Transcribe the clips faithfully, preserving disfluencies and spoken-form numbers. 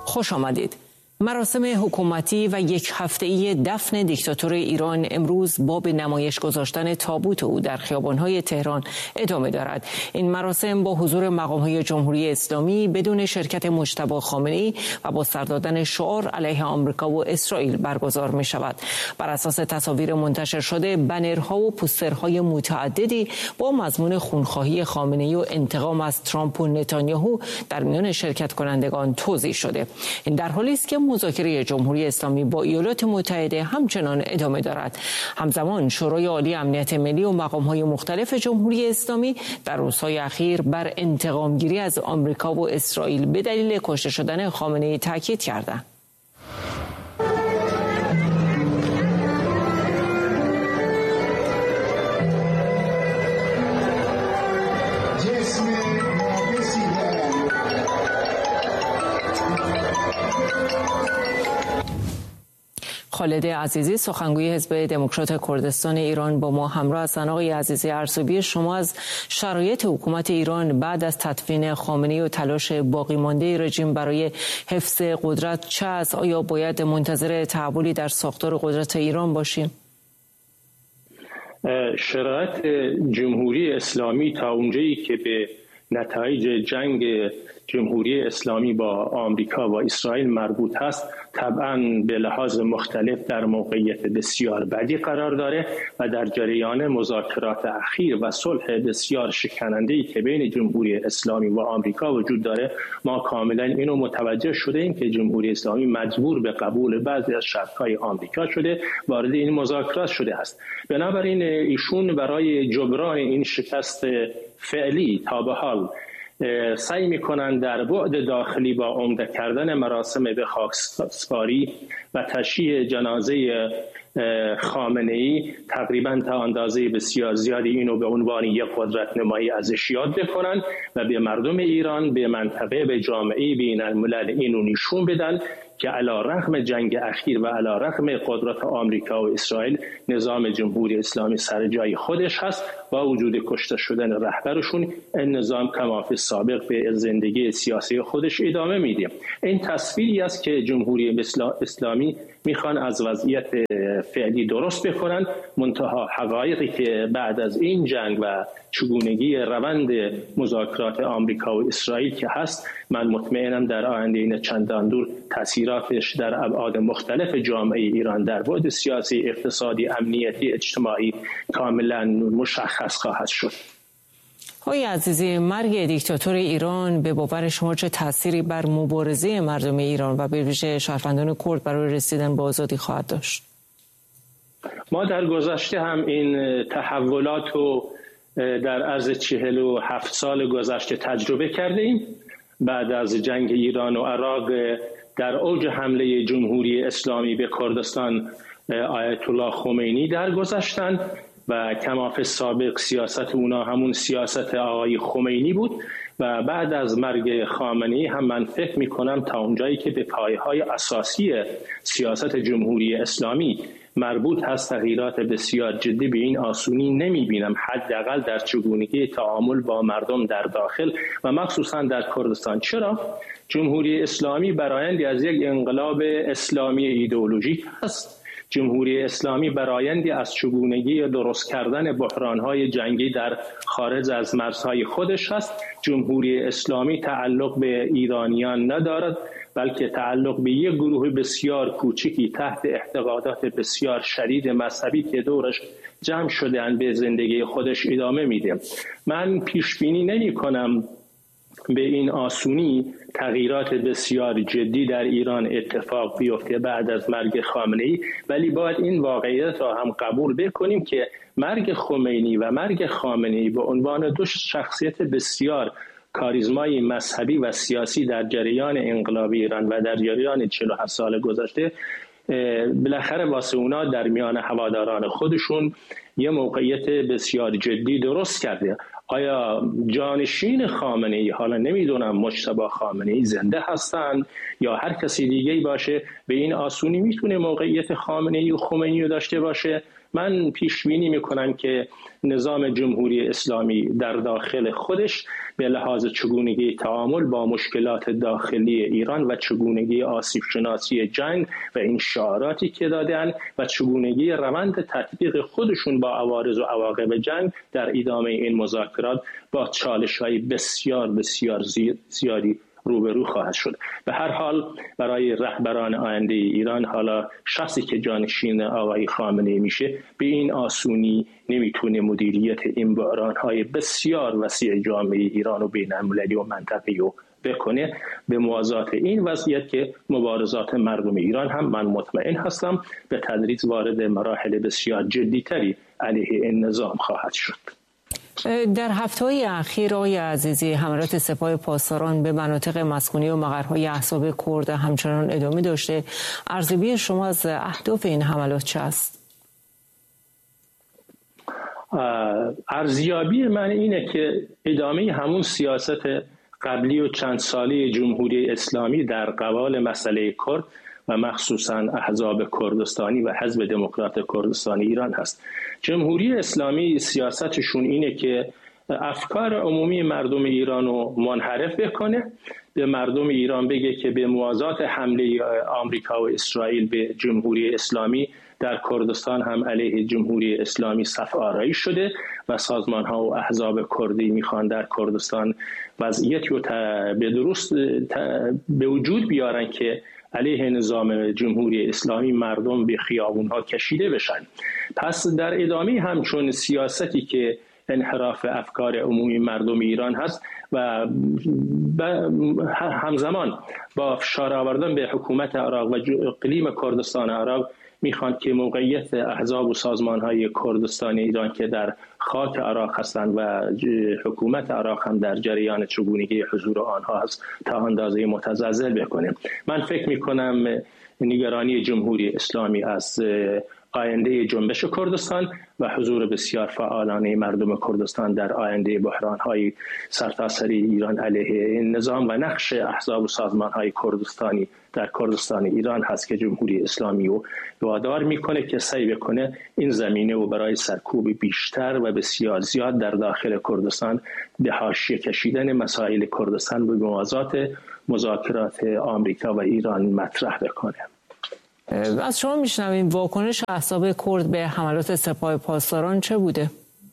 خوش آمدید. مراسم حکومتی و یک هفته‌ای دفن دیکتاتور ایران امروز با به نمایش گذاشتن تابوت او در خیابان‌های تهران ادامه دارد. این مراسم با حضور مقام‌های جمهوری اسلامی بدون شرکت مجتبی خامنه‌ای و با سر دادن شعار علیه آمریکا و اسرائیل برگزار می‌شود. بر اساس تصاویر منتشر شده، بنرها و پوسترهای متعددی با مضمون خونخواهی خامنه‌ای و انتقام از ترامپ و نتانیاهو در میان شرکت کنندگان توزیع شده. این در حالی است که مذاکره جمهوری اسلامی با ایالات متحده همچنان ادامه دارد. همزمان شورای عالی امنیت ملی و مقام‌های مختلف جمهوری اسلامی در روزهای اخیر بر انتقامگیری از آمریکا و اسرائیل به دلیل کشته شدن خامنه‌ای تاکید کردند. خالد عزیزی، سخنگوی حزب دموکرات کردستان ایران، با ما همراه هستند. آقای عزیزی، ارزیابی شما از شرایط حکومت ایران بعد از تدفین خامنه‌ای و تلاش باقی مانده رژیم برای حفظ قدرت چه است؟ آیا باید منتظر تحولی در ساختار قدرت ایران باشیم؟ شرایط جمهوری اسلامی تا اونجایی که به نتایج جنگ جمهوری اسلامی با آمریکا و اسرائیل مربوط است، طبعاً به لحاظ مختلف در موقعیت بسیار بدی قرار داره و در جریان مذاکرات اخیر و صلح بسیار شکننده‌ای که بین جمهوری اسلامی و آمریکا وجود داره، ما کاملاً اینو متوجه شده ایم که جمهوری اسلامی مجبور به قبول بعضی از شرط‌های آمریکا شده، وارد این مذاکرات شده است. بنابراین ایشون برای جبران این شکست فعلی تا به حال سعی میکنن در بعد داخلی با عمده کردن مراسم به خاکسپاری و تشییع جنازه خامنه‌ای تقریبا تا اندازه بسیار زیادی اینو به عنوان یک قدرت نمایی ازش یاد بکنن و به مردم ایران، به منطقه، به جامعه بین الملل اینو نشون بدن که علی رغم جنگ اخیر و علی رغم قدرت آمریکا و اسرائیل، نظام جمهوری اسلامی سر جای خودش هست. با وجود کشته شدن رهبرشون، این نظام کما فی سابق به زندگی سیاسی خودش ادامه میده. این تصویری است که جمهوری اسلامی میخوان از وضعیت فعلی درست بکنن، منتها حقایقی که بعد از این جنگ و چگونگی روند مذاکرات آمریکا و اسرائیل که هست، من مطمئنم در آینده این چندان دور تاثیراتش در ابعاد مختلف جامعه ایران در بعد سیاسی، اقتصادی، امنیتی، اجتماعی کاملا مشخص خواهد شد. آقای عزیزی، مرگ دیکتاتور ایران به باور شما چه تأثیری بر مبارزه مردم ایران و به ویژه شهروندان کرد برای رسیدن به آزادی خواهد داشت؟ ما در گذشته هم این تحولات رو در عرض چهل و هفت سال گذشته تجربه کردیم. بعد از جنگ ایران و عراق، در اوج حمله جمهوری اسلامی به کردستان، آیت الله خمینی درگذشتند و کما فی سابق سیاست اونا همون سیاست آقای خمینی بود و بعد از مرگ خامنه‌ای هم من فکر میکنم تا اونجایی که به پایه‌های اساسی سیاست جمهوری اسلامی مربوط هست، تغییرات بسیار جدی به این آسونی نمیبینم، حداقل در چگونگی تعامل با مردم در داخل و مخصوصا در کردستان. چرا؟ جمهوری اسلامی برآیندی از یک انقلاب اسلامی ایدئولوژیک است. جمهوری اسلامی برآیندی از چگونگی درست کردن بحران‌های جنگی در خارج از مرزهای خودش است. جمهوری اسلامی تعلق به ایرانیان ندارد، بلکه تعلق به یک گروه بسیار کوچکی تحت اعتقادات بسیار شدید مذهبی که دورش جمع شده‌اند به زندگی خودش ادامه میده. من پیش بینی نمی کنم به این آسونی تغییرات بسیار جدی در ایران اتفاق بیفته بعد از مرگ خامنه‌ای، ولی باید این واقعیت را هم قبول بکنیم که مرگ خمینی و مرگ خامنه‌ای به عنوان دو شخصیت بسیار کاریزمای مذهبی و سیاسی در جریان انقلاب ایران و در جریان چهل و هفت سال گذشته، بالاخره واسه اونا در میان هواداران خودشون یه موقعیت بسیار جدی درست کرده. آیا جانشین خامنه‌ای، حالا نمیدونم مجتبی خامنه‌ای زنده هستند یا هر کسی دیگه‌ای باشه، به این آسونی میتونه موقعیت خامنه‌ای و خمینی رو داشته باشه؟ من پیش بینی میکنم که نظام جمهوری اسلامی در داخل خودش به لحاظ چگونگی تعامل با مشکلات داخلی ایران و چگونگی آسیب شناسی جنگ و این شعاراتی که دادن و چگونگی روند تطبیق خودشون با عوارض و عواقب جنگ در ادامه این مذاکرات با چالش‌های بسیار بسیار زیادی روبرو خواهد شد. به هر حال برای رهبران آینده ایران، حالا شخصی که جانشین آقای خامنه‌ای میشه، به این آسونی نمیتونه مدیریت این بحران‌های بسیار وسیع جامعه ایران و بین‌المللی و منطقه‌ای رو بکنه. به موازات این وضعیت که مبارزات مردم ایران هم من مطمئن هستم به تدریج وارد مراحل بسیار جدی‌تری علیه این نظام خواهد شد. در هفته‌های اخیر آقای عزیزی، حملات سپاه پاسداران به مناطق مسکونی و مقرهای احزاب کرد همچنان ادامه داشته. ارزیابی شما از اهداف این حملات چه است؟ ارزیابی من اینه که ادامه همون سیاست قبلی و چند سالی جمهوری اسلامی در قبال مسئله کرد و مخصوصاً احزاب کردستانی و حزب دموکرات کردستانی ایران هست. جمهوری اسلامی سیاستشون اینه که افکار عمومی مردم ایران رو منحرف بکنه، به مردم ایران بگه که به موازات حمله آمریکا و اسرائیل به جمهوری اسلامی در کردستان هم علیه جمهوری اسلامی صف آرایی شده و سازمان ها و احزاب کردی میخوان در کردستان وضعیتی رو به درست به وجود بیارن که علیه نظام جمهوری اسلامی مردم به خیابون ها کشیده بشن. پس در ادامه همچون سیاستی که انحراف افکار عمومی مردم ایران هست و همزمان با فشار آوردن به حکومت عراق و اقلیم کردستان عراق میخوان که موقعیت احزاب و سازمان‌های کردستان ایران که در خاک عراق هستند و حکومت عراق هم در جریان چگونگی حضور آنها هست تا اندازه متزلزل بکنه. من فکر میکنم نگرانی جمهوری اسلامی از آینده جنبش کردستان و حضور بسیار فعالانه مردم کردستان در آینده بحران‌های سرتاسری ایران علیه این نظام و نقش احزاب و سازمان‌های کردستانی در کردستان ایران هست که جمهوری اسلامی رو وادار میکنه که سعی بکنه این زمینه رو برای سرکوب بیشتر و بسیار زیاد در داخل کردستان به حاشیه کشیدن مسائل کردستان به موازات مذاکرات آمریکا و ایران مطرح بکنه. از شما میشنویم واکنش احزاب کرد به حملات سپاه پاسداران چه بوده؟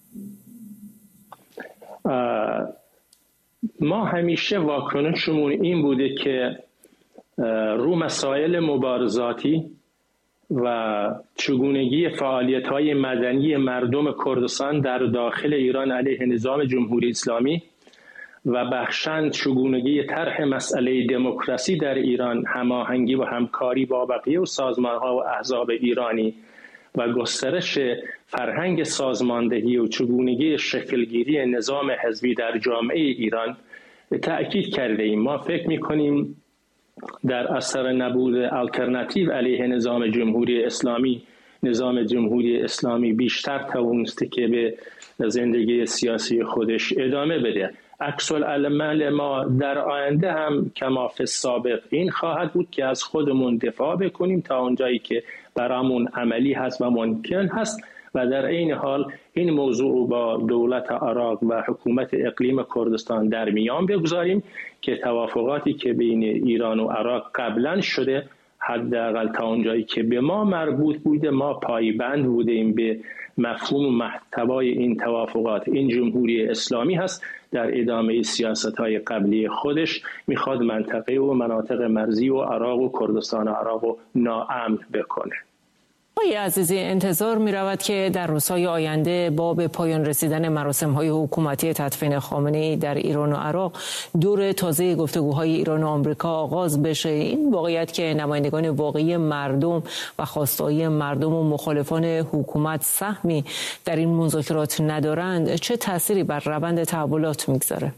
ما همیشه واکنشمون این بوده که رو مسائل مبارزاتی و چگونگی فعالیت‌های مدنی مردم کردستان در داخل ایران علیه نظام جمهوری اسلامی و بخشند چگونگی طرح مسئله دموکراسی در ایران، هماهنگی و همکاری با بقیه و سازمان‌ها و احزاب ایرانی و گسترش فرهنگ سازماندهی و چگونگی شکلگیری نظام حزبی در جامعه ایران تأکید کرده ایم. ما فکر می‌کنیم در اثر نبود الटरनेटिव علیه نظام جمهوری اسلامی، نظام جمهوری اسلامی بیشتر توانسته که به زندگی سیاسی خودش ادامه بده. عکس العمل ما در آینده هم کما فی السابق این خواهد بود که از خودمون دفاع بکنیم تا اونجایی که برامون عملی هست و ممکن هست و در این حال این موضوع با دولت عراق و حکومت اقلیم کردستان در میان بگذاریم که توافقاتی که بین ایران و عراق قبلا شده حداقل تا اونجایی که به ما مربوط بوده ما پایبند بودیم به مفهوم و محتوای این توافقات. این جمهوری اسلامی هست در ادامه سیاست‌های قبلی خودش میخواد منطقه و مناطق مرزی و عراق و کردستان عراق رو ناامن بکنه. آقای عزیزی، انتظار می رود که در روزهای آینده با به پایان رسیدن مراسم‌های حکومتی تدفین خامنه‌ای در ایران و عراق دور تازه گفتگوهای ایران و آمریکا آغاز بشه. این واقعیت که نمایندگان واقعی مردم و خواسته‌های مردم و مخالفان حکومت سهمی در این مذاکرات ندارند چه تأثیری بر روند تحولات میگذاره؟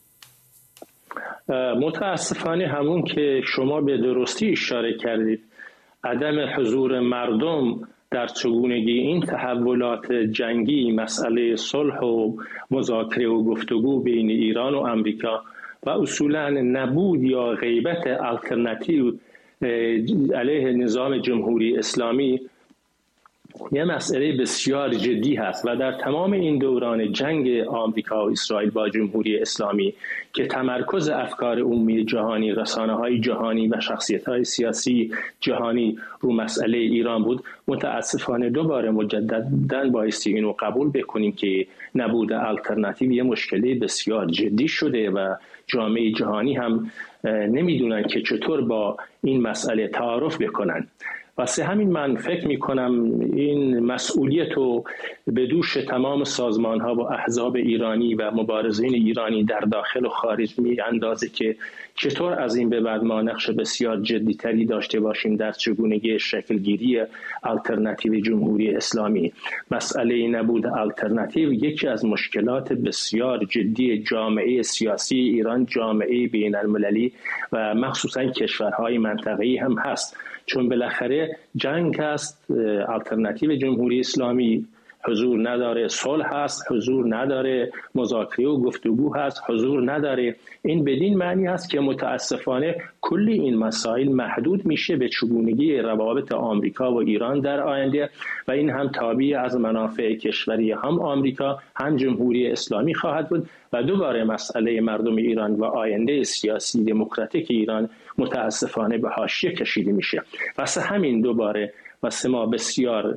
متاسفانه همون که شما به درستی اشاره کردید، عدم حضور مردم در چگونگی این تحولات جنگی، مسئله صلح و مذاکره و گفتگو بین ایران و آمریکا و اصولاً نبود یا غیبت الटरनेटिव علیه نظام جمهوری اسلامی یه مسئله بسیار جدی هست و در تمام این دوران جنگ آمریکا و اسرائیل با جمهوری اسلامی که تمرکز افکار عمومی جهانی، رسانه‌های جهانی و شخصیت‌های سیاسی جهانی رو مسئله ایران بود، متاسفانه دوباره مجدداً بایستی اینو قبول بکنیم که نبود الटरनेटिव یه مشکلی بسیار جدی شده و جامعه جهانی هم نمیدونن که چطور با این مسئله تعارف بکنن. واسه همین من فکر میکنم این مسئولیت رو به دوش تمام سازمان ها و احزاب ایرانی و مبارزین ایرانی در داخل و خارج می اندازه که چطور از این به بعد ما نقش بسیار جدی تری داشته باشیم در چگونگی شکلگیری الटरनेटिव جمهوری اسلامی. مسئله نبود الटरनेटिव یکی از مشکلات بسیار جدی جامعه سیاسی ایران، جامعه بین المللی و مخصوصا کشورهای منطقه‌ای هم هست، چون بالاخره جنگ است، الटरनेटिव جمهوری اسلامی حضور نداره، صلح هست حضور نداره، مذاکره و گفتگو هست حضور نداره. این بدین معنی است که متاسفانه کل این مسائل محدود میشه به چگونگی روابط آمریکا و ایران در آینده و این هم تابع از منافع کشوری هم آمریکا هم جمهوری اسلامی خواهد بود و دوباره مسئله مردم ایران و آینده سیاسی دموکراتیک ایران متاسفانه به حاشیه کشیده میشه. واسه همین دوباره واسه ما بسیار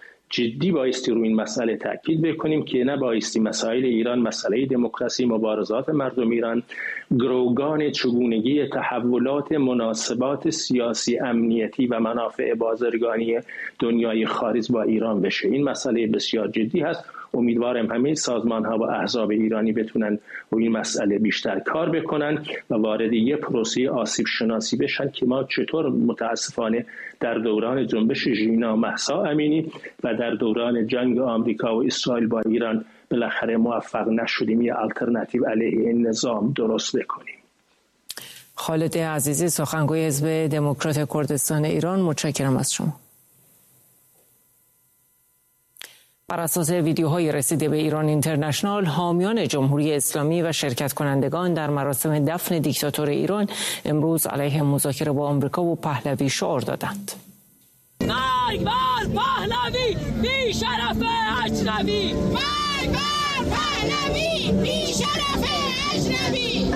جدی بایستی روی این مسئله تاکید بکنیم که نبایستی مسائل ایران، مسئله دموکراسی، مبارزات مردم ایران گروگان چگونگی تحولات مناسبات سیاسی، امنیتی و منافع بازرگانی دنیای خارج با ایران بشه. این مسئله بسیار جدی هست. امیدوارم همه سازمان ها و احزاب ایرانی بتونن روی این مسئله بیشتر کار بکنن و وارد یه پروسه آسیب شناسی بشن که ما چطور متاسفانه در دوران جنبش ژینا مهسا امینی و در دوران جنگ آمریکا و اسرائیل با ایران بالاخره موفق نشدیم یه الटरनेटिव علیه این نظام درست بکنیم. خالد عزیزی، سخنگوی حزب دموکرات کردستان ایران، متشکرم از شما. بر اساس ویدیوهای رسیده به ایران اینترنشنال، حامیان جمهوری اسلامی و شرکت کنندگان در مراسم دفن دیکتاتور ایران امروز علیه مذاکره با آمریکا و پهلوی شعار دادند. مرگ بر پهلوی، بی شرف اجنبی! مرگ بر پهلوی، بی شرف اجنبی!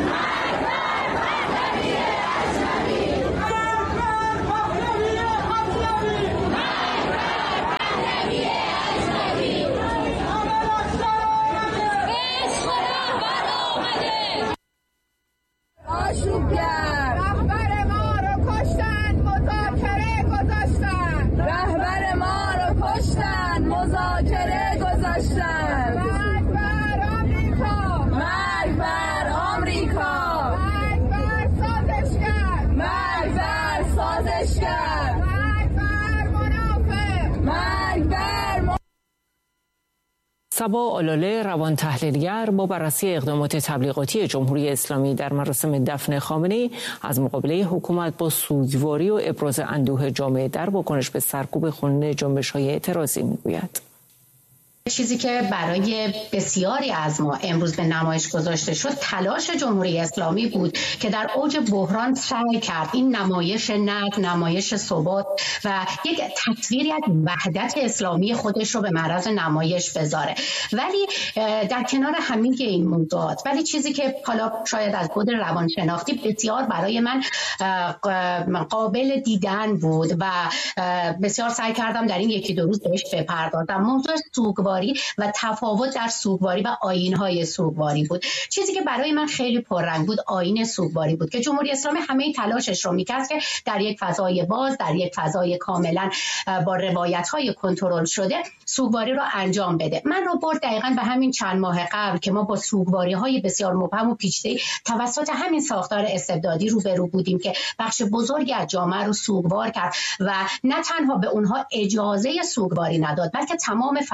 صبا آلاله، روان تحلیلگر، با بررسی اقدامات تبلیغاتی جمهوری اسلامی در مراسم دفن خامنه‌ای از مقابله حکومت با سوگواری و ابراز اندوه جامعه در واکنش به سرکوب خونین جنبش‌های اعتراضی میگوید. چیزی که برای بسیاری از ما امروز به نمایش گذاشته شد تلاش جمهوری اسلامی بود که در اوج بحران سعی کرد این نمایش نقد، نمایش ثبات و یک تصویری از وحدت اسلامی خودش رو به معرض نمایش بذاره. ولی در کنار همین این موضوعات، ولی چیزی که حالا شاید از بود روانشناختی بسیار برای من قابل دیدن بود و بسیار سعی کردم در این یکی دو روز بهش بپردازم، موضوع سوگواری و تفاوت در سوگواری و آیین‌های سوگواری بود. چیزی که برای من خیلی پررنگ بود آیین سوگواری بود که جمهوری اسلامی همه تلاشش رو می‌کرد که در یک فضای باز، در یک فضای کاملا با روایت‌های کنترل شده سوگواری رو انجام بده. من رو برد دقیقاً به همین چند ماه قبل که ما با سوگواری‌های بسیار مبهم و پیچیده توسط همین ساختار استبدادی روبرو بودیم که بخش بزرگی از جامعه رو سوگوار کرد و نه تنها به اونها اجازه سوگواری نداد، بلکه تمام فضاهای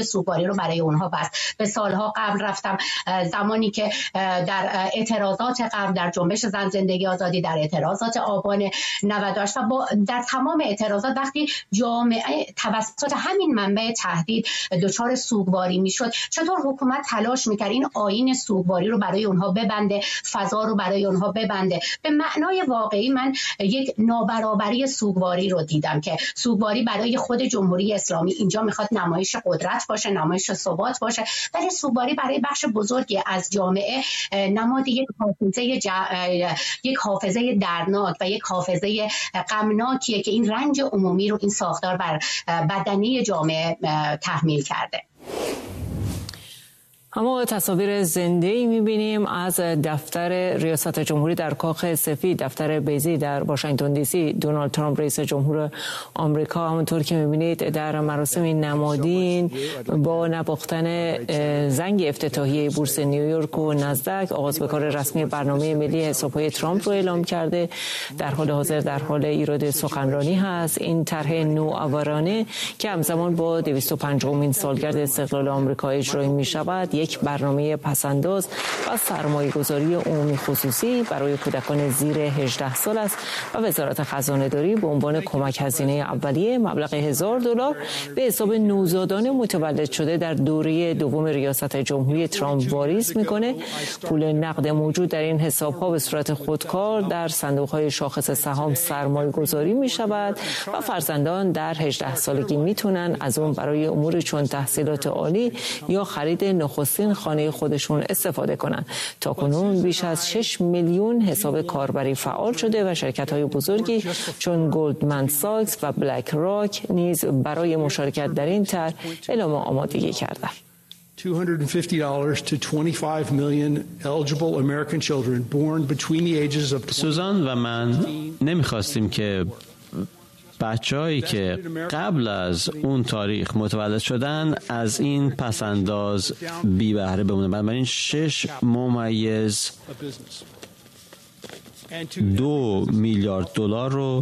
سوگواری رو برای اونها بست. به سالها قبل رفتم، زمانی که در اعتراضات قبل در جنبش زن زندگی آزادی، در اعتراضات آبان نود و هشت و با در تمام اعتراضات وقتی جامعه توسط همین منبع تهدید دچار سوگواری میشد، چطور حکومت تلاش میکرد این آیین سوگواری رو برای اونها ببنده، فضا رو برای اونها ببنده. به معنای واقعی من یک نابرابری سوگواری رو دیدم که سوگواری برای خود جمهوری اسلامی اینجا میخواد نمایش قدرت باشه، نمایش ثبات باشه، ولی سوگواری برای بخش بزرگی از جامعه نماد یک حافظه ج... یک حافظه درناک و یک حافظه غمناکیه که این رنج عمومی رو این ساختار بر بدنی جامعه تحمیل کرده. اما تصاویر زنده‌ای می‌بینیم از دفتر ریاست جمهوری در کاخ سفید، دفتر بیضی در واشنگتن دی سی. دونالد ترامپ رئیس جمهور آمریکا همونطور که می‌بینید در مراسم نمادین با نواختن زنگ افتتاحیه بورس نیویورک و نزدک آغاز به کار رسمی برنامه ملی حساب‌های ترامپ رو اعلام کرده. در حال حاضر در حال ایراد سخنرانی هست. این طرح نوآورانه که همزمان با دویست و پنجمین سالگرد استقلال آمریکا اجرایی می‌شود، یک برنامه پسنداز و سرمایه‌گذاری عمومی خصوصی برای کودکان زیر هجده سال است و وزارت خزانه‌داری به عنوان کمک هزینه اولیه مبلغ هزار دلار به حساب نوزادان متولد شده در دوره دوم ریاست جمهوری ترامپ واریز میکنه. پول نقد موجود در این حساب‌ها به صورت خودکار در صندوق‌های شاخص سهام سرمایه‌گذاری می‌شود و فرزندان در هجده سالگی میتونن از اون برای امور چون تحصیلات عالی یا خرید نخستین خانه خودشون استفاده کنند. تاکنون بیش از شش میلیون حساب کاربری فعال شده و شرکت‌های بزرگی چون گلدمن ساکس و بلک راک نیز برای مشارکت در این طرح اعلام آمادگی کردند. two hundred fifty dollars to twenty-five million eligible American children born between the ages of سوزان و من نمی‌خواستیم که بچه‌هایی که قبل از اون تاریخ متولد شدن از این پسنداز بی بهره بمونن. بنابراین شش ممیز دو میلیارد دلار رو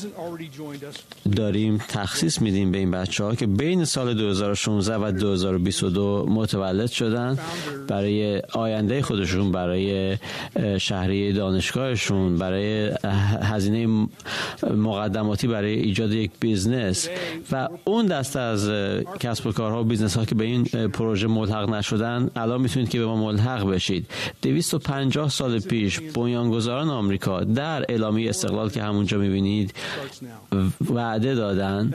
داریم تخصیص میدیم به این بچه‌ها که بین سال دو هزار و شانزده و دو هزار و بیست و دو متولد شدن، برای آینده خودشون، برای شهریه دانشگاهشون، برای هزینه مقدماتی برای ایجاد یک بیزنس. و اون دسته از کسب و کارها و بیزنس ها که به این پروژه ملحق نشدن الان میتونید که به ما ملحق بشید. دویست و پنجاه سال پیش بنیانگذاران آمریکا در اعلامیه استقلال که همونجا میبینید وعده دادن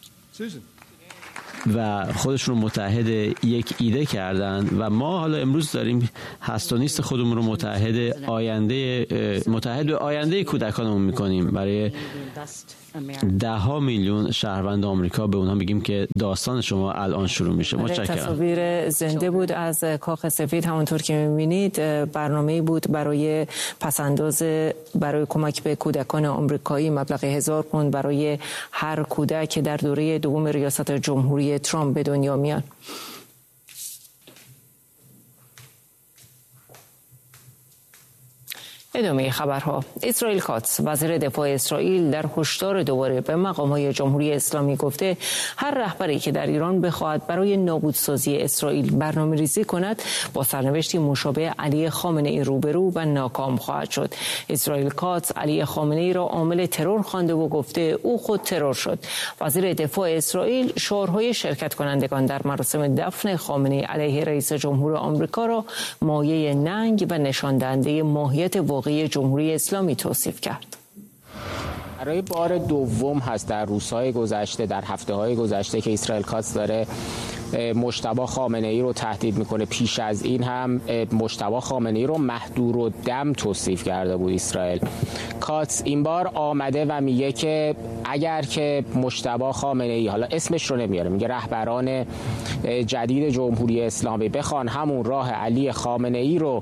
و خودشون رو متحد یک ایده کردن و ما حالا امروز داریم هست و نیست خودمون رو متحد آینده متحد آینده کودکانمون میکنیم. برای ده ها میلیون شهروند آمریکا به اونها میگیم که داستان شما الان شروع میشه. متشکرم. تصاویر زنده بود از کاخ سفید. همونطور که میبینید برنامه‌ای بود برای پسنداز برای کمک به کودکان آمریکایی، مبلغ هزار پوند برای هر کودک که در دوره دوم ریاست جمهوری ترامپ به دنیا میان. ادامه خبرها. اسرائیل کاتس وزیر دفاع اسرائیل در هشدار دوباره به مقام‌های جمهوری اسلامی گفته هر رهبری که در ایران بخواهد برای نابودسازی اسرائیل برنامه‌ریزی کند با سرنوشتی مشابه علی خامنه‌ای روبرو و ناکام خواهد شد. اسرائیل کاتس علی خامنه‌ای را عامل ترور خوانده و گفته او خود ترور شد. وزیر دفاع اسرائیل شعارهای شرکت کنندگان در مراسم دفن خامنه‌ای علیه رئیس جمهور آمریکا را مایه ننگ و نشان دهنده ماهیت واقعی جمهوری اسلامی توصیف کرد. برای بار دوم هست در روزهای گذشته، در هفته‌های گذشته که اسرائیل کاتس داره مجتبی خامنه‌ای رو تهدید میکنه. پیش از این هم مجتبی خامنه‌ای رو مهدور و دم توصیف کرده بود اسرائیل. کاتس این بار آمده و میگه که اگر که مجتبی خامنه‌ای، حالا اسمش رو نمیاره، میگه رهبران جدید جمهوری اسلامی بخوان همون راه علی خامنه‌ای رو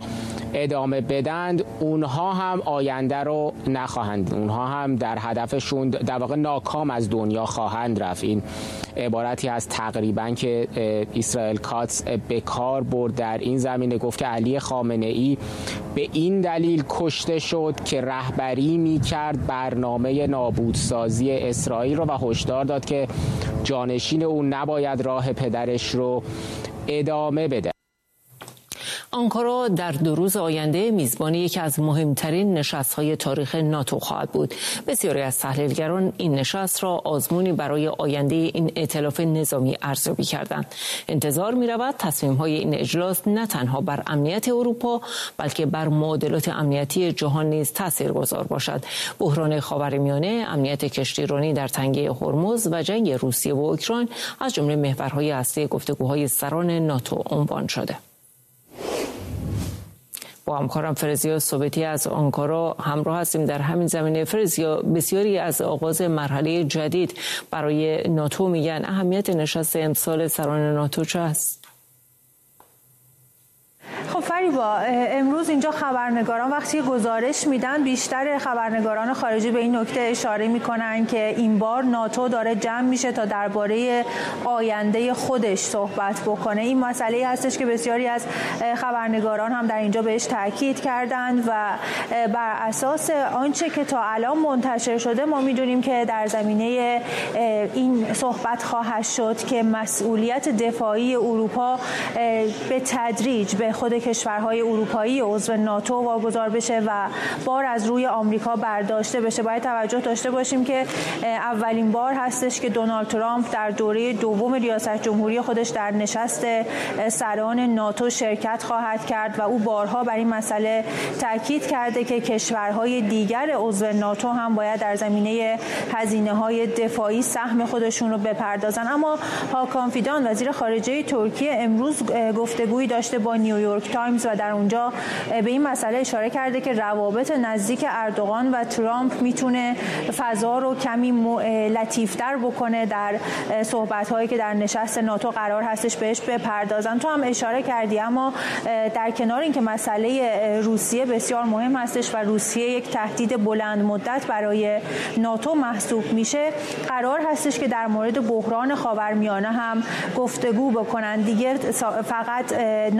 ادامه بدند اونها هم آینده رو نخواهند، اونها هم در هدفشون در واقع ناکام از دنیا خواهند رفت. این عبارتی از تقریبا که اسرائیل کاتس به کار برد در این زمینه، گفت که علی خامنه ای به این دلیل کشته شد که رهبری می‌کرد برنامه نابودسازی اسرائیل رو و هشدار داد که جانشین او نباید راه پدرش رو ادامه بده. آنکارا در دو روز آینده میزبان یکی از مهمترین نشست‌های تاریخ ناتو خواهد بود. بسیاری از تحلیلگران این نشست را آزمونی برای آینده این ائتلاف نظامی ارزیابی کردند. انتظار می‌رود تصمیم‌های این اجلاس نه تنها بر امنیت اروپا بلکه بر معادلات امنیتی جهان نیز تاثیرگذار باشد. بحران خاورمیانه، امنیت کشتیرانی در تنگه هرمز و جنگ روسیه و اوکراین از جمله محورهای اصلی گفتگوهای سران ناتو عنوان شده. با همکارم فرزیا ثابتی از آنکارا همراه هستیم در همین زمینه. فرزیا، بسیاری از آغاز مرحله جدید برای ناتو میگن اهمیت نشست امسال سران ناتو چه است؟ خب فریبا، امروز اینجا خبرنگاران وقتی گزارش میدن بیشتر خبرنگاران خارجی به این نکته اشاره میکنن که این بار ناتو داره جمع میشه تا درباره آینده خودش صحبت بکنه. این مسئله هستش که بسیاری از خبرنگاران هم در اینجا بهش تاکید کردند و بر اساس آنچه که تا الان منتشر شده ما میدونیم که در زمینه این صحبت خواهد شد که مسئولیت دفاعی اروپا به تدریج به خود کشورهای اروپایی عضو ناتو واگذار بشه و بار از روی آمریکا برداشته بشه. باید توجه داشته باشیم که اولین بار هستش که دونالد ترامپ در دوره دوم ریاست جمهوری خودش در نشست سران ناتو شرکت خواهد کرد و او بارها بر این مسئله تاکید کرده که کشورهای دیگر عضو ناتو هم باید در زمینه هزینه‌های دفاعی سهم خودشون رو بپردازن. اما هاکان فیدان وزیر خارجه ترکیه امروز گفتگویی داشته با نیویورک تایمز و در اونجا به این مسئله اشاره کرده که روابط نزدیک اردوغان و ترامپ میتونه فضا رو کمی لطیفتر بکنه در صحبت‌هایی که در نشست ناتو قرار هستش بهش بپردازن. تو هم اشاره کردی، اما در کنار اینکه مسئله روسیه بسیار مهم هستش و روسیه یک تهدید بلند مدت برای ناتو محسوب میشه، قرار هستش که در مورد بحران خاورمیانه هم گفتگو بکنن. دیگه فقط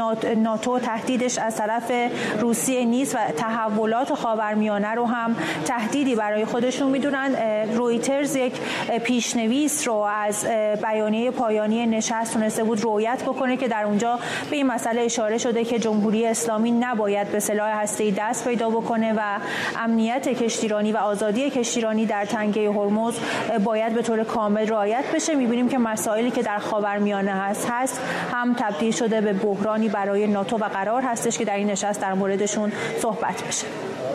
ناتو تهدیدش از طرف روسیه نیست و تحولات خاورمیانه رو هم تهدیدی برای خودشون میدونن. رویترز یک پیشنویس رو از بیانیه پایانی نشست تونسته بود رویت بکنه که در اونجا به این مسئله اشاره شده که جمهوری اسلامی نباید به سلاح هسته‌ای دست پیدا بکنه و امنیت کشتیرانی و آزادی کشتیرانی در تنگه هرمز باید به طور کامل رعایت بشه. میبینیم که مسائلی که در خاورمیانه هست هست هم تبدیل شده به بحرانی برای ناتو و قرار هستش که در این نشست در موردشون صحبت بشه.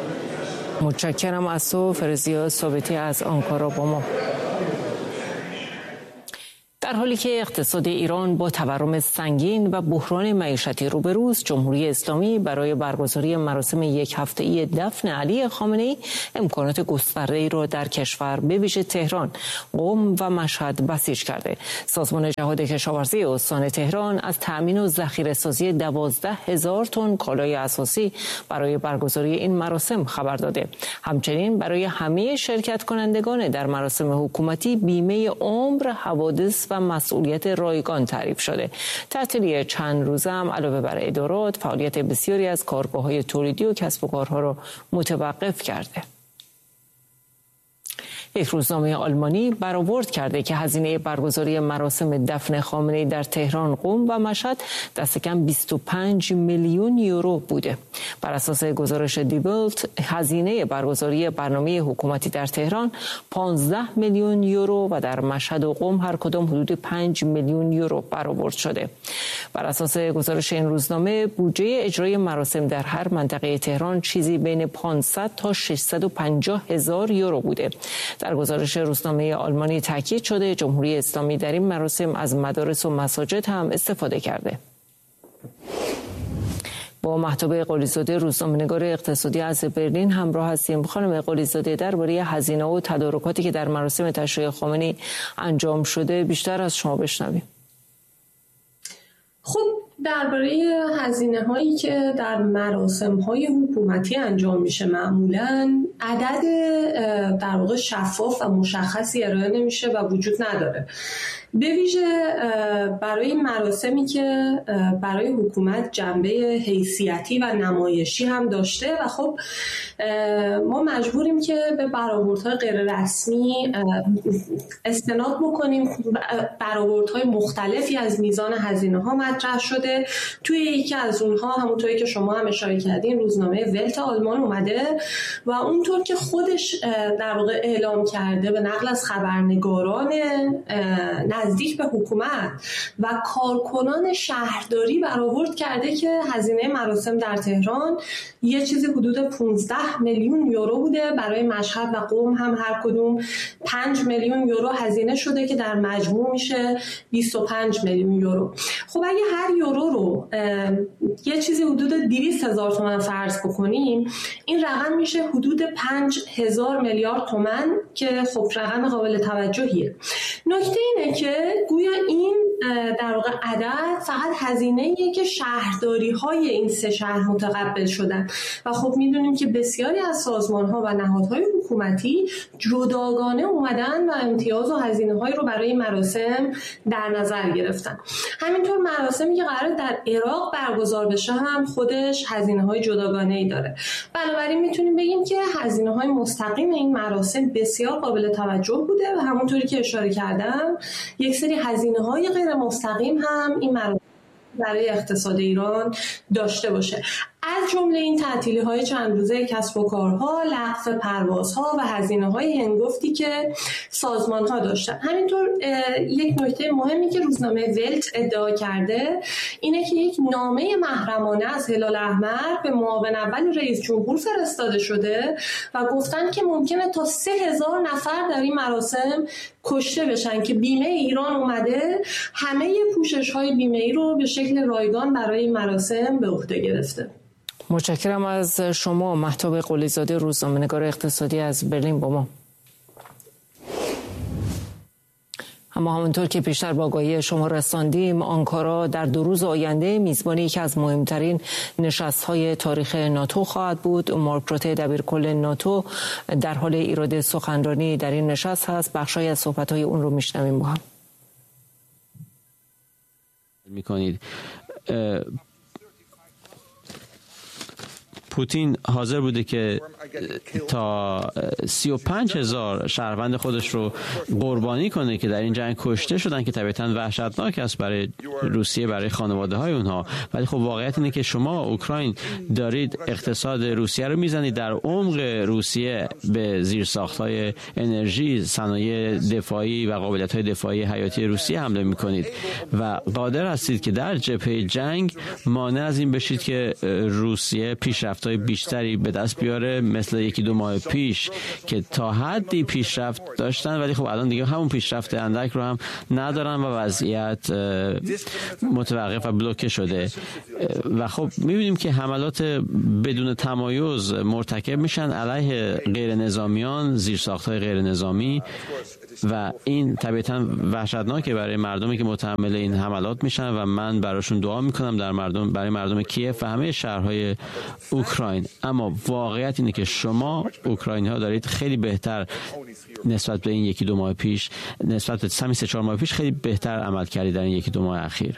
متشکرم از تو فرزیا ثابتی از آنکارا با ما. در حالی که اقتصاد ایران با تورم سنگین و بحران معیشتی روبروست، جمهوری اسلامی برای برگزاری مراسم یک هفته‌ای دفن علی خامنه‌ای امکانات گسترده‌ای را در کشور به ویژه تهران، قم و مشهد بسیج کرده. سازمان جهاد کشاورزی استان تهران از تأمین و ذخیره‌سازی دوازده هزار تن کالای اساسی برای برگزاری این مراسم خبر داده. همچنین برای همه شرکت کنندگان در مراسم حکومتی بیمه عمر، حوادث و مسئولیت رایگان تعریف شده. تعطیلی چند روزه هم علاوه بر ادارات فعالیت بسیاری از کارگاه‌های تولیدی و کسب و کارها را متوقف کرده. یک روزنامه آلمانی برآورد کرده که هزینه برگزاری مراسم دفن خامنه‌ای در تهران، قم و مشهد دست کم بیست و پنج میلیون یورو بوده. بر اساس گزارش دیولت هزینه برگزاری برنامه حکومتی در تهران پانزده میلیون یورو و در مشهد و قم هر کدام حدود پنج میلیون یورو برآورد شده. بر اساس گزارش این روزنامه بودجه اجرای مراسم در هر منطقه تهران چیزی بین پانصد تا ششصد و پنجاه هزار یورو بوده. در گزارش روزنامه آلمانی تاکید شده جمهوری اسلامی در این مراسم از مدارس و مساجد هم استفاده کرده. با مهتاب قلیزاده روزنامه‌نگار اقتصادی از برلین همراه هستیم. خانم قلیزاده، درباره هزینه و تدارکاتی که در مراسم تشییع خامنه‌ای انجام شده بیشتر از شما بشنویم. خب درباره هزینه هایی که در مراسم های حکومتی انجام میشه معمولاً عدد در واقع شفاف و مشخصی ارائه نمیشه و وجود نداره. به ویژه برای مراسمی که برای حکومت جنبه حیثیتی و نمایشی هم داشته و خب ما مجبوریم که به برآوردهای غیر رسمی استناد بکنیم. برآوردهای مختلفی از میزان هزینه ها مطرح شده. توی یکی از اونها همونطوری که شما هم اشاره کردین روزنامه ولت آلمان اومده و اونطور که خودش در واقع اعلام کرده به نقل از خبرنگاران نزدیک به حکومت و کارکنان شهرداری برآورد کرده که هزینه مراسم در تهران یه چیزی حدود پانزده میلیون یورو بوده. برای مشهد و قم هم هر کدوم پنج میلیون یورو هزینه شده که در مجموع میشه بیست و پنج میلیون یورو. خب اگه هر یورو رو یه چیزی حدود دویست هزار تومان فرض بکنیم این رقم میشه حدود پنج هزار میلیارد تومان که خب رقم قابل توجهیه. نکته اینه که گویا این در واقع عدد فقط هزینه‌ایه که شهرداری‌های این سه شهر متقبل شدن و خب میدونیم که بسیاری از سازمان‌ها و نهادهای حکومتی جداگانه اومدن و امتیاز و هزینه‌هایی رو برای مراسم در نظر گرفتن. همینطور مراسمی که قراره در عراق برگزار بشه هم خودش هزینه‌های جداگانه‌ای داره. بنابراین میتونیم بگیم که هزینه‌های مستقیم این مراسم بسیار قابل توجه بوده و همونطوری که اشاره کردم یک سری هزینه‌های غیر مستقیم هم این مراسم برای اقتصاد ایران داشته باشه. از جمله این تعطیلی‌های چند روزه کسب و کارها، لغو پروازها و هزینه‌های هنگفتی که سازمان‌ها داشتن. همینطور یک نکته مهمی که روزنامه ولت ادعا کرده اینه که یک نامه محرمانه از هلال احمر به معاون اول رئیس جمهور فرستاده شده و گفتن که ممکنه تا سه هزار نفر در این مراسم کشته بشن که بیمه ایران اومده همه پوشش‌های بیمه‌ای رو به شکل رایگان برای این مراسم به عهده گرفته. متشکرم از شما مهتاب قلی‌زاده روزنامه‌نگار اقتصادی از برلین با ما. اما همونطور که پیشتر با آگاهی شما رساندیم آنکارا در دو روز آینده میزبان یکی از مهمترین نشست‌های تاریخ ناتو خواهد بود. مارک روته دبیرکل ناتو در حال ایراد سخنرانی در این نشست هست. بخشی از صحبت‌های اون رو میشنویم با هم. می‌کنید پوتین حاضر بوده که تا سی و پنج هزار شهروند خودش رو قربانی کنه که در این جنگ کشته شدن که طبیعتاً وحشتناک است برای روسیه، برای خانواده های اونها. ولی خب واقعیت اینه که شما اوکراین دارید اقتصاد روسیه رو میزنید، در عمق روسیه به زیرساخت‌های انرژی، صنایع دفاعی و قابلیت‌های دفاعی حیاتی روسیه حمله میکنید و قادر هستید که در جبهه جنگ مانع از این بشید که روسیه پیشرفت بیشتری به دست بیاره، مثل یکی دو ماه پیش که تا حدی پیشرفت داشتن ولی خب الان دیگه همون پیشرفت اندک رو هم ندارن و وضعیت متوقف و بلوکه شده و خب میبینیم که حملات بدون تمایز مرتکب میشن علیه غیر نظامیان، زیرساخت‌های غیر نظامی و این طبیعتاً وحشتناکه برای مردمی که متحمل این حملات میشن و من براشون دعا میکنم در مردم برای مردم کیف و همه شهرهای اوکراین. اما واقعیت اینه که شما اوکراینی ها دارید خیلی بهتر نسبت به این یکی دو ماه پیش، نسبت به همین سه چهار ماه پیش خیلی بهتر عمل کردید در این یکی دو ماه اخیر.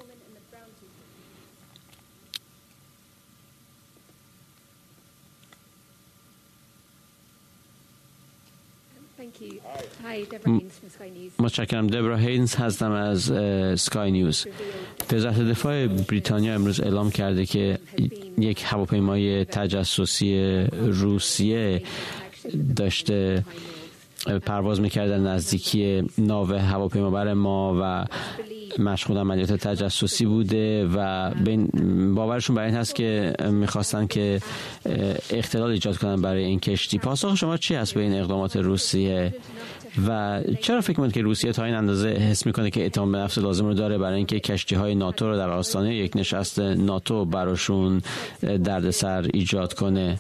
متشکرم. دبرا هینز هستم از سکای نیوز. وزارت دفاع بریتانیا امروز اعلام کرده که یک هواپیمای تجسسی روسیه داشته پرواز می‌کرد در نزدیکی ناو هواپیمابر ما و مشغول عملیات تجسسی بوده و باورشون بر این هست که میخواستن که اختلال ایجاد کنن برای این کشتی. پاسخ شما چی هست به این اقدامات روسیه و چرا فکر می‌کنید که روسیه تا این اندازه حس میکنه که اعتماد به نفس لازم رو داره برای اینکه کشتی‌های ناتو رو در آستانه یک نشست ناتو براشون دردسر ایجاد کنه؟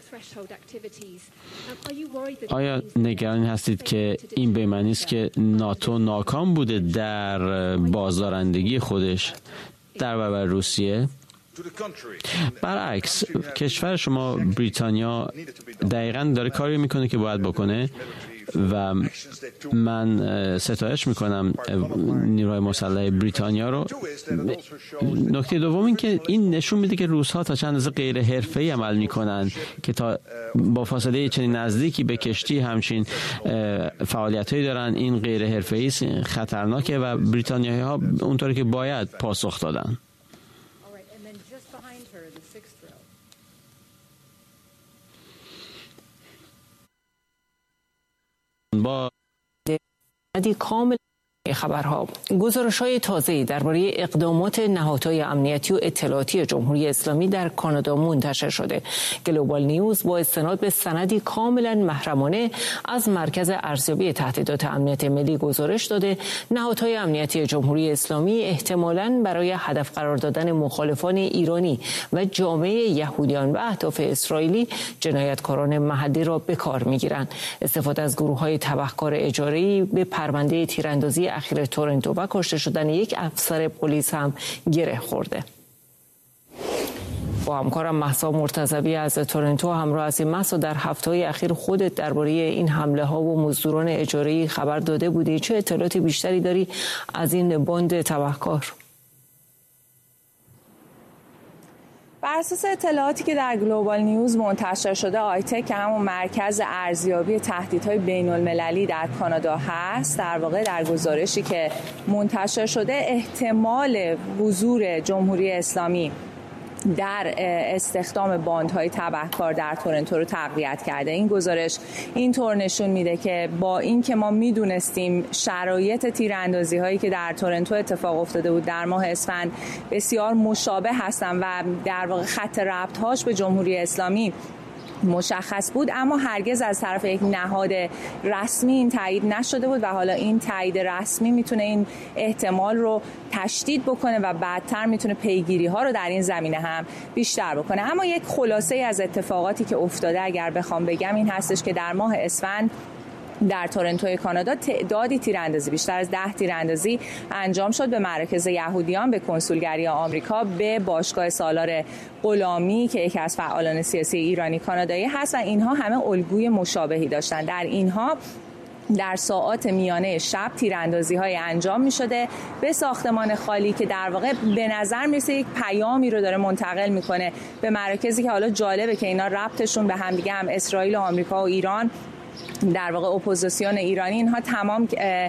آیا نگران هستید که این به معنی است که ناتو ناکام بوده در بازدارندگی خودش در برابر روسیه؟ برعکس، کشور شما بریتانیا دقیقاً داره کاری میکنه که باید بکنه و من ستایش میکنم نیروهای مسلح بریتانیا رو. نکته دوم این که این نشون میده که روس‌ها تا چند اندازه غیر حرفه‌ای عمل میکنن که تا با فاصله چنین نزدیکی به کشتی همچین فعالیتایی دارن. این غیر حرفه‌ای خطرناکه و بریتانیایی‌ها اونطوری که باید پاسخ دادن. با کامل خبرها، گزارش‌های تازه‌ای درباره اقدامات نهادهای امنیتی و اطلاعاتی جمهوری اسلامی در کانادا منتشر شده. گلوبال نیوز با استناد به سندی کاملا محرمانه از مرکز ارزیابی تهدیدات امنیت ملی گزارش داده نهادهای امنیتی جمهوری اسلامی احتمالاً برای هدف قرار دادن مخالفان ایرانی و جامعه یهودیان و اهداف اسرائیلی جنایتکاران محلی را به کار می‌گیرند. استفاده از گروه‌های تبهکار اجاره‌ای به پرونده تیراندازی اخیر تورنتو و کشته شدن یک افسر پلیس هم گره خورده. با همکارم مهسا مرتضوی از تورنتو همراه هستیم. مهسا، در هفته‌های اخیر خودت درباره این حمله ها و مزدوران اجاره‌ای خبر داده بودی. چه اطلاعاتی بیشتری داری از این باند تبهکار؟ بر اساس اطلاعاتی که در گلوبال نیوز منتشر شده، آیتک که همون مرکز ارزیابی تهدیدهای بین‌المللی در کانادا هست، در واقع در گزارشی که منتشر شده احتمال حضور جمهوری اسلامی در استخدام باندهای تبهکار در تورنتو رو تقویت کرده. این گزارش اینطور نشون میده که با اینکه ما میدونستیم شرایط تیراندازی هایی که در تورنتو اتفاق افتاده بود در ماه اسفند بسیار مشابه هستن و در واقع خط ربط هاش به جمهوری اسلامی مشخص بود، اما هرگز از طرف یک نهاد رسمی این تایید نشده بود و حالا این تایید رسمی میتونه این احتمال رو تشدید بکنه و بعدتر میتونه پیگیری ها رو در این زمینه هم بیشتر بکنه. اما یک خلاصه از اتفاقاتی که افتاده اگر بخوام بگم این هستش که در ماه اسفند در تورنتو کانادا تعدادی تیراندازی بیشتر از ده تیراندازی انجام شد به مراکز یهودیان، به کنسولگری آمریکا، به باشگاه سالار غلامی که یکی از فعالان سیاسی ایرانی کانادایی هست و اینها همه الگوی مشابهی داشتن. در اینها در ساعات میانه شب تیراندازی های انجام می شده به ساختمان خالی که در واقع به نظر میرسه یک پیامی رو داره منتقل میکنه به مراکزی که حالا جالبه که اینا ربطشون به هم دیگه هم اسرائیل و آمریکا و ایران در واقع اپوزیسیون ایرانی، اینها تمام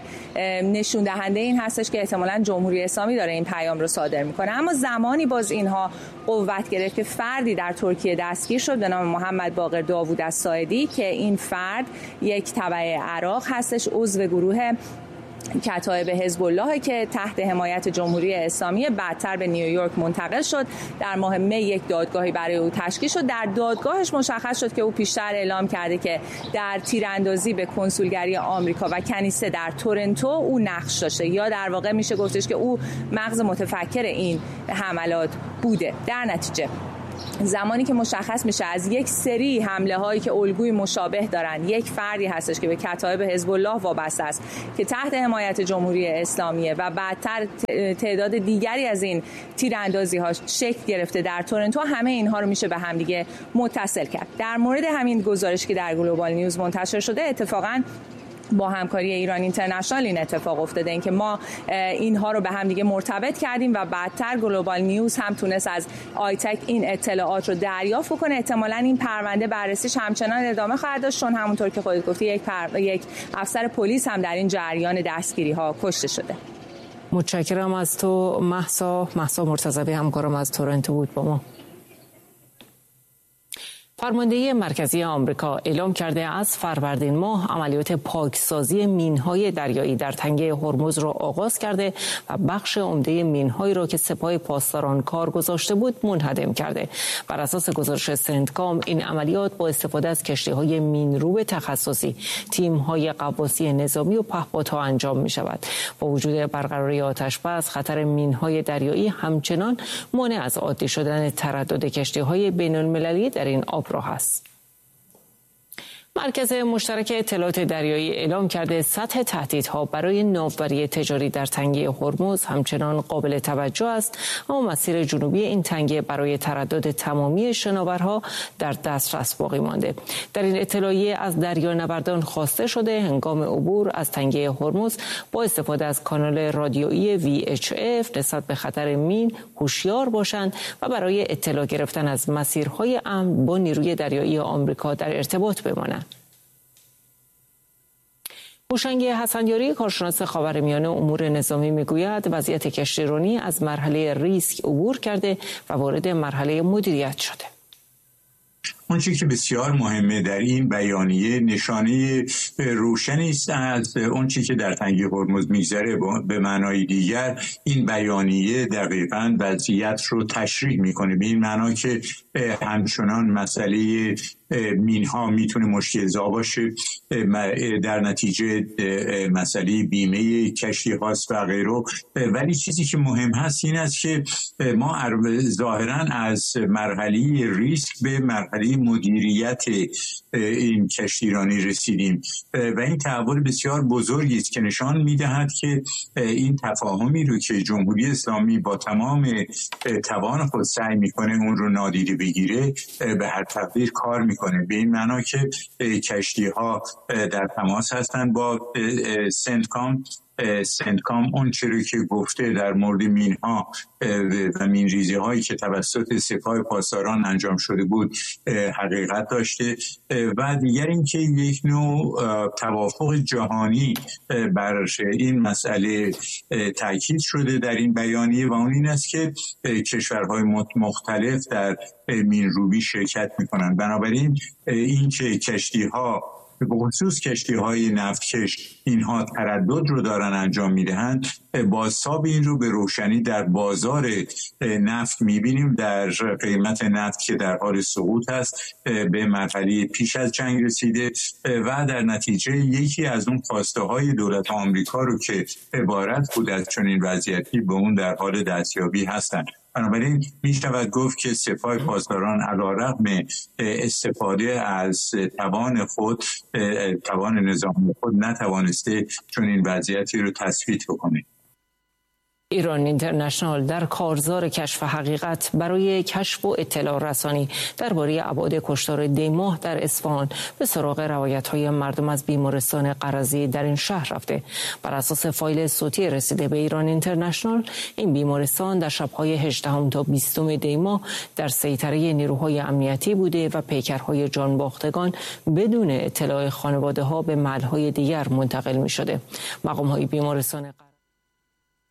نشون دهنده این هستش که احتمالاً جمهوری اسلامی داره این پیام رو صادر میکنه. اما زمانی باز اینها قوت گرفت که فردی در ترکیه دستگیر شد به نام محمد باقر داوود الساعدی که این فرد یک تبع عراق هستش، عضو گروه کتایب حزب الله که تحت حمایت جمهوری اسلامی بعدتر به نیویورک منتقل شد. در ماه می یک دادگاهی برای او تشکیل شد. در دادگاهش مشخص شد که او پیشتر اعلام کرده که در تیراندازی به کنسولگری آمریکا و کنیسه در تورنتو او نقش داشته، یا در واقع میشه گفتش که او مغز متفکر این حملات بوده. در نتیجه زمانی که مشخص میشه از یک سری حمله هایی که الگوی مشابه دارن یک فردی هستش که به کتایب حزب الله وابسته است که تحت حمایت جمهوری اسلامیه و بعدتر تعداد دیگری از این تیراندازی ها شکل گرفته در تورنتو، همه اینها رو میشه به هم دیگه متصل کرد. در مورد همین گزارشی که در گلوبال نیوز منتشر شده، اتفاقاً با همکاری ایران اینترنشنال این اتفاق افتاده، این که ما اینها رو به هم دیگه مرتبط کردیم و بعدتر گلوبال نیوز هم تونست از آیتک این اطلاعات رو دریافت کنه. احتمالاً این پرونده بررسیش همچنان ادامه خواهد داشت، چون همونطور که خودت گفتی یک پر... یک افسر پلیس هم در این جریان دستگیری ها کشته شده. متشکرم از تو مهسا. مهسا مرتضوی همکارم از تورنتو بود با ما. فرمانده مرکزی آمریکا اعلام کرده از فروردین ماه عملیات پاکسازی مین‌های دریایی در تنگه هرمز را آغاز کرده و بخش عمده مین‌هایی را که سپاه پاسداران کار گذاشته بود منهدم کرده. بر اساس گزارش سنتکام این عملیات با استفاده از کشتی‌های مین‌روب تخصصی، تیم‌های غواصی نظامی و پهپادها انجام می‌شود. با وجود برقراری آتش‌بس، خطر مین‌های دریایی همچنان مانع از عادی شدن تردد کشتی‌های بین‌المللی در این آب راه است. مرکز مشترک اطلاعات دریایی اعلام کرده سطح تهدیدها برای ناوبری تجاری در تنگه هرمز همچنان قابل توجه است، اما مسیر جنوبی این تنگه برای تردد تمامی شناورها در دسترس باقی مانده. در این اطلاعیه از دریانوردان خواسته شده هنگام عبور از تنگه هرمز با استفاده از کانال رادیویی وی اچ اف نسبت به خطر مین هوشیار باشند و برای اطلاع گرفتن از مسیرهای امن با نیروی دریایی آمریکا در ارتباط بمانند. هوشنگ حسنیاری کارشناس خاورمیانه امور نظامی میگوید وضعیت کشتیرانی از مرحله ریسک عبور کرده و وارد مرحله مدیریت شده. اون چیزی که بسیار مهمه در این بیانیه نشانه روشنی است از اون چیزی که در تنگه هرمز میگذره. به معنای دیگر این بیانیه دقیقاً وضعیت رو تشریح میکنه، به این معنا که همچنان مسئله مینها میتونه مشکل زا باشه، در نتیجه مسئله بیمه کشتی هاست و غیره. ولی چیزی که مهم هست این است که ما ظاهراً از مرحله ریسک به مرحله مدیریت این کشتیرانی رسیدیم و این تحول بسیار بزرگی است که نشان میدهد که این تفاهمی رو که جمهوری اسلامی با تمام توان خود سعی میکنه اون رو نادیده بگیره به هر تقدیر کار میکنه، به این معنا که کشتی ها در تماس هستند با سنتکام. سنتکام اون چیزی که گفته در مورد مینها و مینریزی هایی که توسط سپاه پاسداران انجام شده بود حقیقت داشته و دیگر اینکه یک نوع توافق جهانی بر این مسئله تاکید شده در این بیانیه و اون این است که کشورهای مختلف در مینروبی شرکت میکنند. بنابراین این که کشتی ها به خصوص کشتی های نفتکش اینها تردد رو دارن انجام میدهند، بازتاب این رو به روشنی در بازار نفت میبینیم، در قیمت نفت که در حال سقوط هست، به مرحله پیش از جنگ رسیده و در نتیجه یکی از اون خواسته های دولت آمریکا رو که عبارت بود از چنین وضعیتی به اون در حال دستیابی هستند. بنابراین می شود گفت که سپاه پاسداران علیرغم استفاده از توان خود، توان نظامی خود نتوانسته چون این وضعیتی رو تثبیت بکنه. ایران اینترنشنال در کارزار کشف حقیقت برای کشف و اطلاع رسانی درباره ابعاد کشتار دیماه در اصفهان به سراغ روایت‌های مردم از بیمارستان قرضی در این شهر رفته. بر اساس فایل صوتی رسیده به ایران اینترنشنال، این بیمارستان در شب‌های هجدهم تا بیستم دیماه در سیطره نیروهای امنیتی بوده و پیکرهای جانباختگان بدون اطلاع خانواده‌ها به محل‌های دیگر منتقل می‌شده. مقام‌های بیمارستان